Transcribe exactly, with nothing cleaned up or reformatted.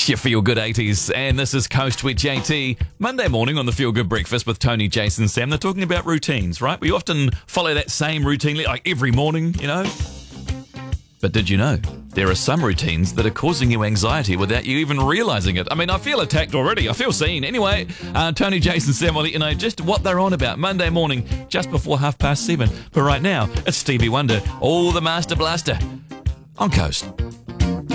Your Feel Good eighties, and this is Coast with J T. Monday morning on the Feel Good Breakfast with Tony, Jason, Sam. They're talking about routines, right? We often follow that same routine, like every morning, you know. But did you know there are some routines that are causing you anxiety without you even realising it? I mean, I feel attacked already. I feel seen. Anyway, uh, Tony, Jason, Sam will let you know just what they're on about Monday morning, just before half past seven. But right now, it's Stevie Wonder, all the Master Blaster on Coast.